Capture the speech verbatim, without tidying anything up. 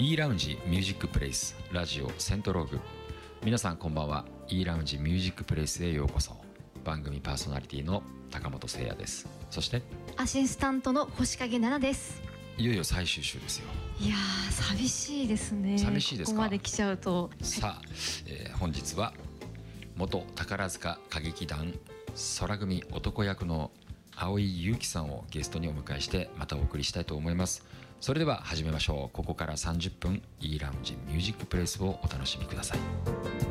E ラウンジミュージックプレイスラジオセントローグ。皆さんこんばんは。 E ラウンジミュージックプレイスへようこそ。番組パーソナリティの高本誠也です。そしてアシスタントの星影奈々です。 いよいよ最終週ですよ。 いやー寂しいですね。 寂しいですか。 ここまで来ちゃうと。 さあ、えー、本日は元宝塚歌劇団空組男役の蒼井優樹さんをゲストにお迎えしてまたお送りしたいと思います。それでは始めましょう。ここからさんじゅっぷん E ラウンジミュージックプレイスをお楽しみください。